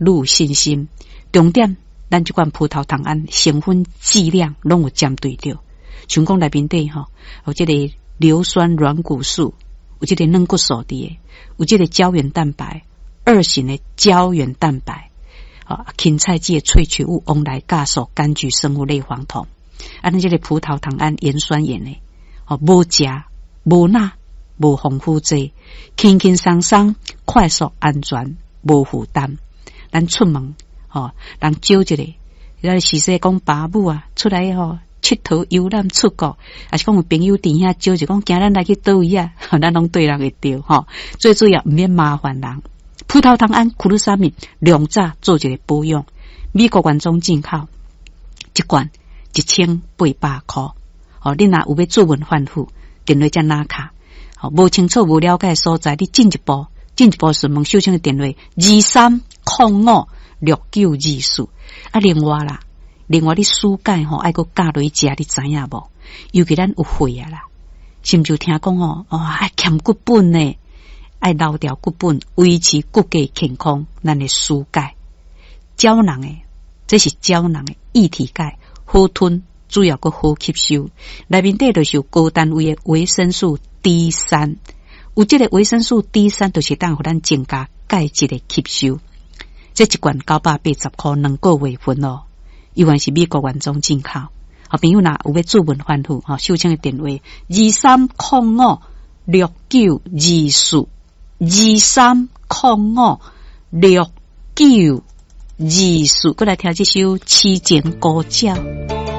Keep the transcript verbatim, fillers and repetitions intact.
愈有信心。重点，咱这款葡萄糖胺成分剂量拢有针对着，像讲内面底吼，有这个硫酸软骨素，有这个软骨素的，有这个胶原蛋白，二型的胶原蛋白，啊，芹菜剂的萃取物往来加速柑橘生物类黄酮，啊，咱这个葡萄糖胺盐酸盐的，哦，无食无钠。无丰富剂，轻轻松松、快速、安全、无负担。咱出门，吼、哦，人招一个，咱是说讲爸母啊，出来吼，佚佗游览出国，还是讲有朋友伫遐招，就讲今咱来去倒位啊，咱拢对人会着吼。最主要毋免麻烦人。葡萄糖胺库鲁沙米两早做一个保养，美国原装进口，一罐一千八百块。哦，你若有要做文反复，电话才拿卡。无清楚、无了解的所在，你进一步、进一步询问秀清的电话二三零五六九二四。啊，另外啦，另外你暑假吼爱个加落去食，你知影无？尤其咱有血啊啦，甚至听讲哦，哦爱欠骨本呢，爱留掉骨本，维持骨骼健康，咱的暑钙、胶囊诶，这是胶囊诶液体钙，好吞，主要个好吸收。内面底就是有高单位的维生素。D 三，有这个维生素 D 三，就是当互咱增加钙质的吸收。这一罐九百八十块，两个月份哦。因为是美国原装进口。好朋友若有要做文反复，哈，秀清的电话二三零五六九二四，二三零五六九二四。过来听这首《痴情孤鸟》。